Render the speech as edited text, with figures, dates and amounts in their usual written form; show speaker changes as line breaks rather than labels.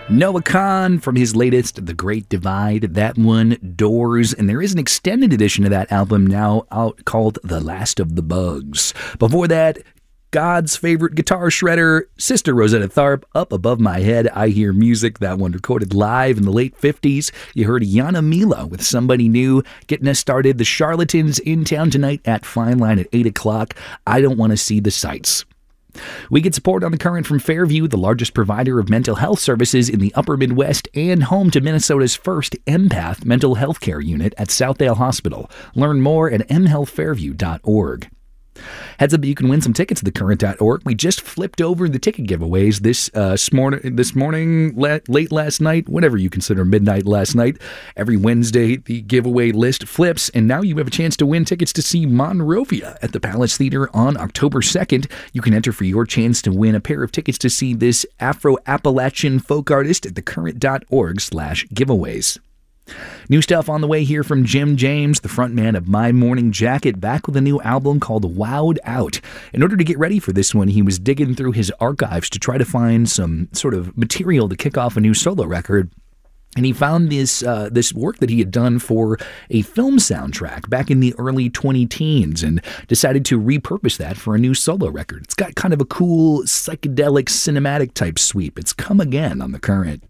Noah Kahan from his latest The Great Divide, that one, Doors, and there is an extended edition of that album now out called The Last of the Bugs. Before that, God's favorite guitar shredder, Sister Rosetta Tharpe, Up Above My Head, I Hear Music, that one recorded live in the late 50s. You heard Yana Mila with Somebody New, getting us started. The Charlatans in town tonight at Fine Line at 8 o'clock. I Don't Want to See the Sights. We get support on the current from Fairview, the largest provider of mental health services in the upper Midwest and home to Minnesota's first Empath mental health care unit at Southdale Hospital. Learn more at mhealthfairview.org. Heads up that you can win some tickets at thecurrent.org. We just flipped over the ticket giveaways this morning, late last night, whatever you consider midnight last night. Every Wednesday, the giveaway list flips, and now you have a chance to win tickets to see Monrovia at the Palace Theater on October 2nd. You can enter for your chance to win a pair of tickets to see this Afro-Appalachian folk artist at thecurrent.org/giveaways. New stuff on the way here from Jim James, the frontman of My Morning Jacket, back with a new album called Wowed Out. In order to get ready for this one, he was digging through his archives to try to find some sort of material to kick off a new solo record. And he found this work that he had done for a film soundtrack back in the early 2010s and decided to repurpose that for a new solo record. It's got kind of a cool psychedelic cinematic type sweep. It's Come Again on The Current.